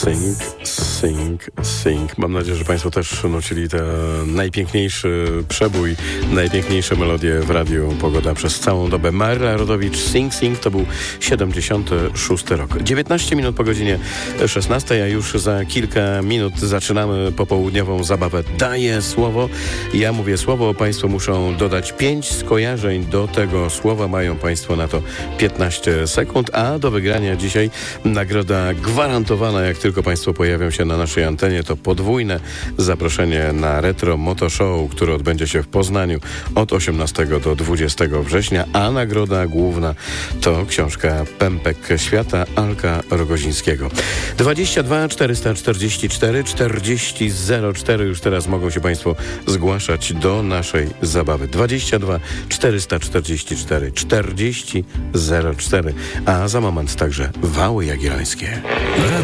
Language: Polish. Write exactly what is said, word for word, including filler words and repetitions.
Sing, sing, sing. Mam nadzieję, że Państwo też nucili ten najpiękniejszy przebój, najpiękniejsze melodie w radiu Pogoda przez całą dobę. Maryla Rodowicz, Sing, Sing, to był siedemdziesiąty szósty rok. dziewiętnaście minut po godzinie szesnastej, a już za kilka minut zaczynamy popołudniową zabawę Daję Słowo. Ja mówię słowo, Państwo muszą dodać pięć skojarzeń do tego słowa. Mają Państwo na to piętnaście sekund, a do wygrania dzisiaj nagroda gwarantowana, jak tylko Państwo pojawią się na naszej antenie, to podwójne zaproszenie na Retro Moto Show, które odbędzie się w Poznaniu od osiemnastego do dwudziestego września, a nagroda główna to książka Pępek Świata Alka Rogozińskiego. dwadzieścia dwa czterysta czterdzieści cztery czterdzieści zero cztery. Już teraz mogą się Państwo zgłaszać do naszej zabawy. dwadzieścia dwa czterysta czterdzieści cztery czterdzieści zero cztery. A za moment także Wały Jagiellońskie.